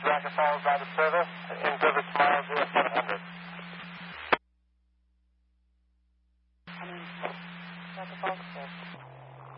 Jacket Falls out of service. In-service miles 0700. Jacket Falls